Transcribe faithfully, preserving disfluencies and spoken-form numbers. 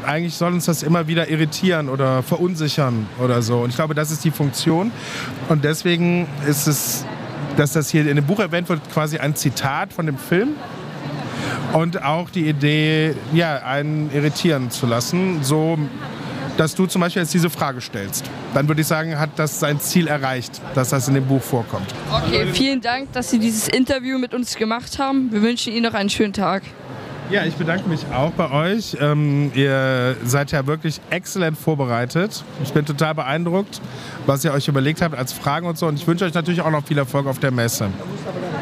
eigentlich soll uns das immer wieder irritieren oder verunsichern oder so. Und ich glaube, das ist die Funktion. Und deswegen ist es, dass das hier in dem Buch erwähnt wird, quasi ein Zitat von dem Film. Und auch die Idee, ja, einen irritieren zu lassen, so dass du zum Beispiel jetzt diese Frage stellst. Dann würde ich sagen, hat das sein Ziel erreicht, dass das in dem Buch vorkommt. Okay, vielen Dank, dass Sie dieses Interview mit uns gemacht haben. Wir wünschen Ihnen noch einen schönen Tag. Ja, ich bedanke mich auch bei euch. Ähm, ihr seid ja wirklich exzellent vorbereitet. Ich bin total beeindruckt, was ihr euch überlegt habt als Fragen und so. Und ich wünsche euch natürlich auch noch viel Erfolg auf der Messe.